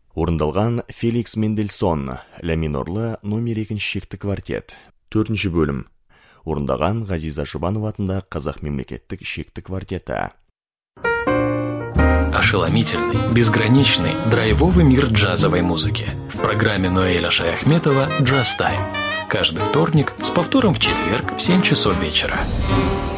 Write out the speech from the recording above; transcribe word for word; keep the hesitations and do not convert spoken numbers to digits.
Орындалған Феликс Мендельсон, ля минорлы номер екінші шекті квартет. Төртінші бөлім. Орындаған Ғазиза Жұбанов атында Қазақ мемлекеттік шекті квартеті. Ошеломительный, безграничный, драйвовый мир джазовой музыки. В программе Ноэля Шаяхметова «Джаз Тайм». Каждый вторник с повтором в четверг в семь часов вечера.